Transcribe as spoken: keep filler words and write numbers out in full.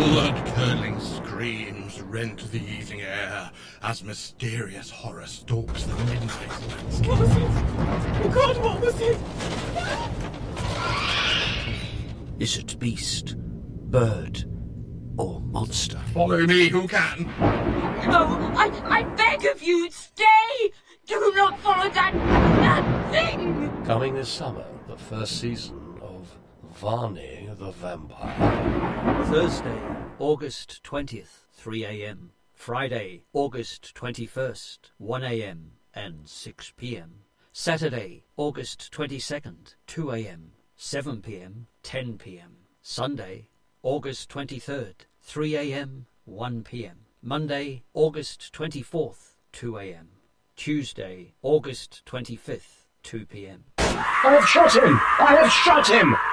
Blood-curdling screams rent the evening air as mysterious horror stalks the midnight landscape. What was it? Oh God, what was it? Is it beast, bird, or monster? Follow me, who can? No, I, I beg of you, stay! Do not follow that, that thing! Coming this summer, the first season of Varney the Vampire. Thursday, August twentieth, three a.m. Friday, August twenty-first, one a.m. and six p.m. Saturday, August twenty-second, two a.m., seven p.m, ten p.m. Sunday, August twenty-third, three a.m, one p.m. Monday, August twenty-fourth, two a.m. Tuesday, August twenty-fifth, two p.m. I have shot him! I have shot him!